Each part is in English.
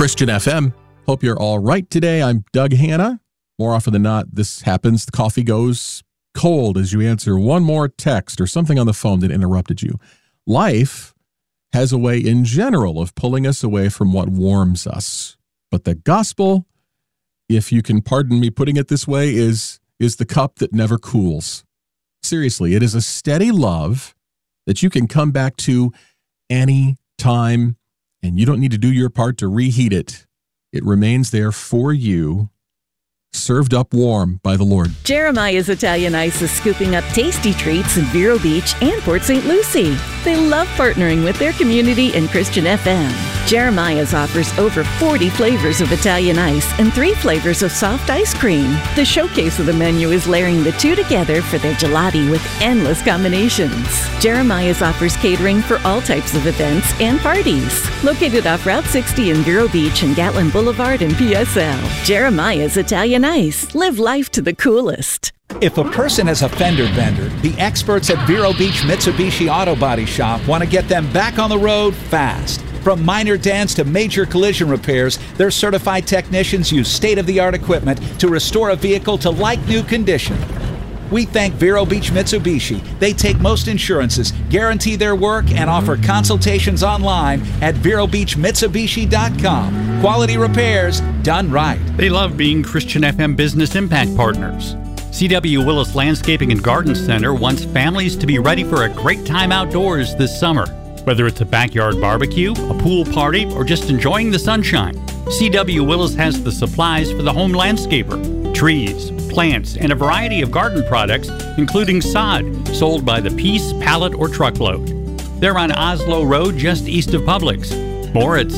Christian FM. Hope you're all right today. I'm Doug Hanna. More often than not, this happens. The coffee goes cold as you answer one more text or something on the phone that interrupted you. Life has a way in general of pulling us away from what warms us. But the gospel, if you can pardon me putting it this way, is the cup that never cools. Seriously, it is a steady love that you can come back to any time, and you don't need to do your part to reheat it. It remains there for you, served up warm by the Lord. Jeremiah's Italian Ice is scooping up tasty treats in Vero Beach and Port St. Lucie. They love partnering with their community and Christian FM. Jeremiah's offers over 40 flavors of Italian ice and 3 flavors of soft ice cream. The showcase of the menu is layering the two together for their gelati with endless combinations. Jeremiah's offers catering for all types of events and parties. Located off Route 60 in Vero Beach and Gatlin Boulevard in PSL. Jeremiah's Italian Ice. Live life to the coolest. If a person has a fender bender, the experts at Vero Beach Mitsubishi Auto Body Shop want to get them back on the road fast. From minor dents to major collision repairs, their certified technicians use state-of-the-art equipment to restore a vehicle to like-new condition. We thank Vero Beach Mitsubishi. They take most insurances, guarantee their work, and offer consultations online at VeroBeachMitsubishi.com. Quality repairs done right. They love being Christian FM Business Impact Partners. C.W. Willis Landscaping and Garden Center wants families to be ready for a great time outdoors this summer. Whether it's a backyard barbecue, a pool party, or just enjoying the sunshine, C.W. Willis has the supplies for the home landscaper. Trees, plants, and a variety of garden products, including sod, sold by the piece, pallet, or truckload. They're on Oslo Road, just east of Publix. More at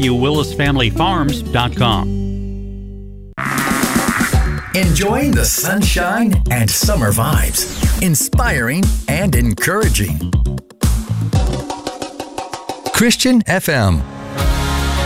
cwwillisfamilyfarms.com. Enjoying the sunshine and summer vibes. Inspiring and encouraging. Christian FM.